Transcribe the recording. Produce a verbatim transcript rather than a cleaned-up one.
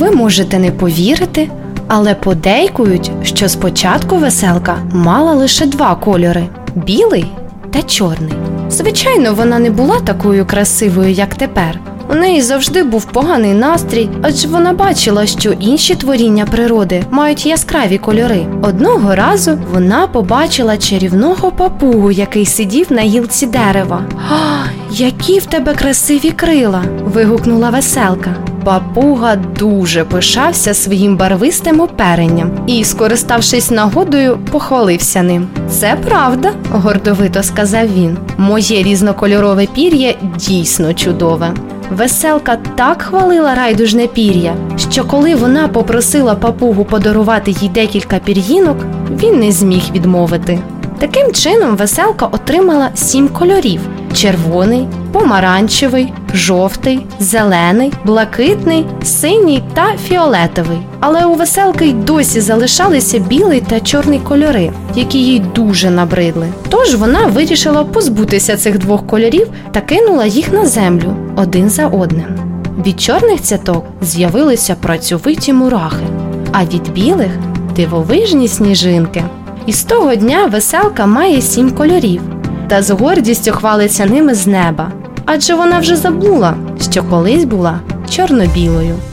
Ви можете не повірити, але подейкують, що спочатку веселка мала лише два кольори – білий та чорний. Звичайно, вона не була такою красивою, як тепер. У неї завжди був поганий настрій, адже вона бачила, що інші творіння природи мають яскраві кольори. Одного разу вона побачила чарівного папугу, який сидів на гілці дерева. «А, які в тебе красиві крила!» – вигукнула веселка. Папуга дуже пишався своїм барвистим оперенням і, скориставшись нагодою, похвалився ним. «Це правда», – гордовито сказав він. «Моє різнокольорове пір'я дійсно чудове». Веселка так хвалила райдужне пір'я, що коли вона попросила папугу подарувати їй декілька пір'їнок, він не зміг відмовити. Таким чином веселка отримала сім кольорів – червоний, помаранчевий, жовтий, зелений, блакитний, синій та фіолетовий. Але у веселки й досі залишалися білий та чорний кольори, які їй дуже набридли. Тож вона вирішила позбутися цих двох кольорів та кинула їх на землю один за одним. Від чорних цяток з'явилися працьовиті мурахи, а від білих – дивовижні сніжинки. І з того дня веселка має сім кольорів та з гордістю хвалиться ними з неба, адже вона вже забула, що колись була чорно-білою.